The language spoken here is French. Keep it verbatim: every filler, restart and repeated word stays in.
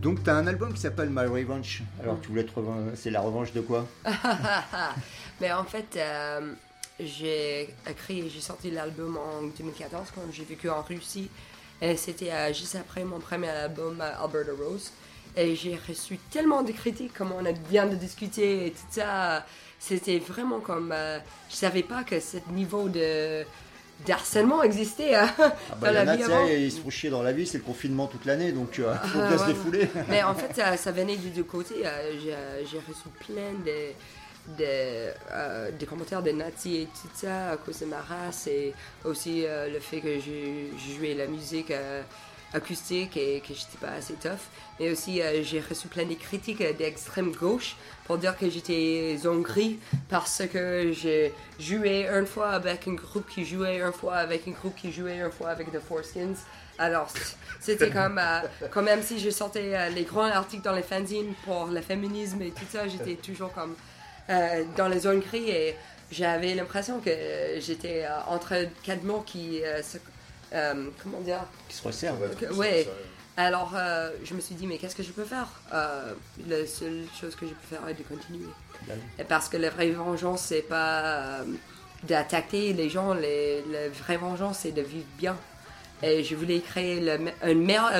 Donc, tu as un album qui s'appelle My Revenge. Alors, tu voulais te revan- c'est la revanche de quoi? Mais en fait, euh, j'ai écrit, j'ai sorti l'album en deux mille quatorze quand j'ai vécu en Russie. Et c'était euh, juste après mon premier album, euh, Alberta Rose. Et j'ai reçu tellement de critiques, comme on a vient de discuter et tout ça. C'était vraiment comme... Euh, je savais pas que ce niveau de... d'harcèlement existait hein, ah bah, dans la vie avant. Ils se font chier dans la vie, c'est le confinement toute l'année, donc il euh, faut bien euh, se ouais. défouler. Mais en fait, ça, ça venait des deux côtés. Euh, j'ai, j'ai reçu plein de, de, euh, de commentaires de nazis et tout ça à cause de ma race et aussi euh, le fait que j'ai, j'ai joué la musique euh, acoustique et que j'étais pas assez tough. Mais aussi, euh, j'ai reçu plein de critiques d'extrême gauche pour dire que j'étais zone gris parce que j'ai joué une fois avec un groupe qui jouait une fois avec un groupe qui jouait une fois avec The Foreskins. Alors, c'était comme, euh, quand même si je sortais euh, les grands articles dans les fanzines pour le féminisme et tout ça, j'étais toujours comme euh, dans les zones gris et j'avais l'impression que j'étais euh, entre quatre mots qui euh, se, euh, comment dire, qui se resserrent. Ouais. Alors, euh, je me suis dit, mais qu'est-ce que je peux faire? euh, La seule chose que je peux faire est de continuer. Ben. Parce que la vraie vengeance, c'est pas euh, d'attaquer les gens. Les, la vraie vengeance, c'est de vivre bien. Et je voulais créer le, un meilleur